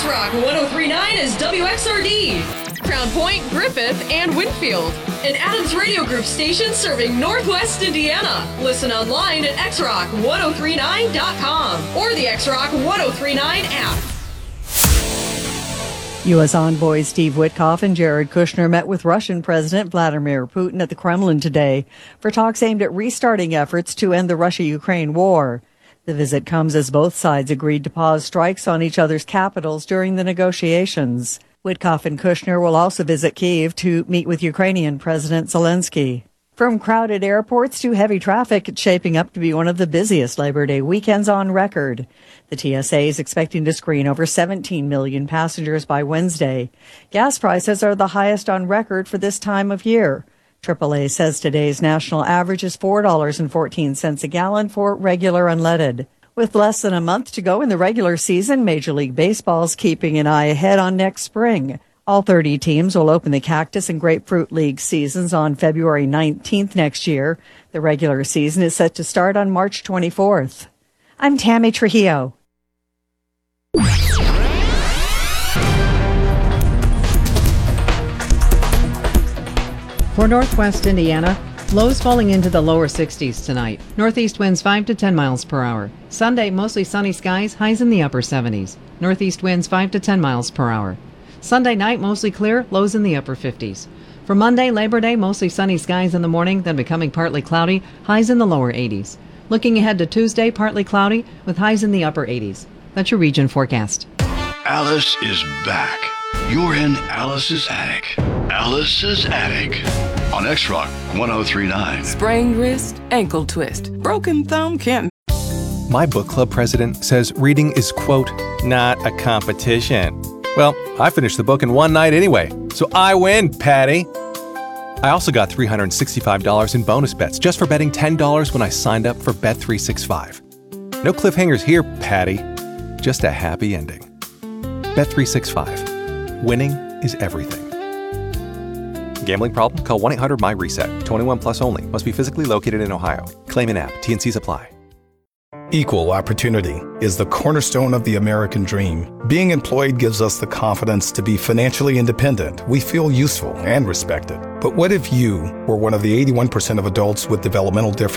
X-Rock 103.9 is WXRD, Crown Point, Griffith, and Winfield. An Adams Radio Group station serving Northwest Indiana. Listen online at xrock1039.com or the X-Rock 1039 app. U.S. envoys Steve Witkoff and Jared Kushner met with Russian President Vladimir Putin at the Kremlin today for talks aimed at restarting efforts to end the Russia-Ukraine war. The visit comes as both sides agreed to pause strikes on each other's capitals during the negotiations. Witkoff and Kushner will also visit Kyiv to meet with Ukrainian President Zelensky. From crowded airports to heavy traffic, it's shaping up to be one of the busiest Labor Day weekends on record. The TSA is expecting to screen over 17 million passengers by Wednesday. Gas prices are the highest on record for this time of year. AAA says today's national average is $4.14 a gallon for regular unleaded. With less than a month to go in the regular season, Major League Baseball's keeping an eye ahead on next spring. All 30 teams will open the Cactus and Grapefruit League seasons on February 19th next year. The regular season is set to start on March 24th. I'm Tammy Trujillo. For Northwest Indiana, lows falling into the lower 60s tonight. Northeast winds 5 to 10 miles per hour. Sunday, mostly sunny skies, highs in the upper 70s. Northeast winds 5 to 10 miles per hour. Sunday night, mostly clear, lows in the upper 50s. For Monday, Labor Day, mostly sunny skies in the morning, then becoming partly cloudy, highs in the lower 80s. Looking ahead to Tuesday, partly cloudy, with highs in the upper 80s. That's your region forecast. Alice is back. You're in Alice's Attic. Alice's Attic on X-Rock 103.9. Sprained wrist, ankle twist, broken thumb can't. My book club president says reading is, quote, not a competition. Well, I finished the book in one night anyway, so I win, Patty. I also got $365 in bonus bets just for betting $10 when I signed up for Bet365. No cliffhangers here, Patty. Just a happy ending. Bet365. Winning is everything. Gambling problem? Call 1-800-MY-RESET. 21 plus only. Must be physically located in Ohio. Claim in app. T&Cs apply. Equal opportunity is the cornerstone of the American dream. Being employed gives us the confidence to be financially independent. We feel useful and respected. But what if you were one of the 81% of adults with developmental differences